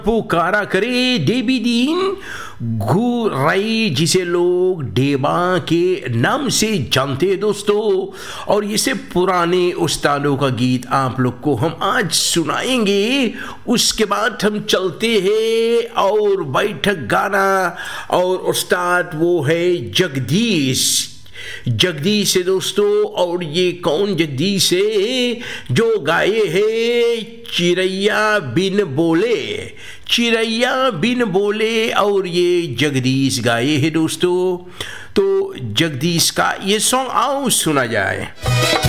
पुकारा करे देवी दीन गुराई, जिसे लोग डेबा के नाम से जानते हैं दोस्तों। और इसे पुराने उस्तादों का गीत आप लोग को हम आज सुनाएंगे। उसके बाद हम चलते हैं और बैठक गाना, और उस्ताद वो है जगदीश है दोस्तों। और ये कौन जगदीश है? जो गाए है चिड़ैया बिन बोले, और ये जगदीश गाए है दोस्तों। तो जगदीश का ये सॉन्ग आओ सुना जाए।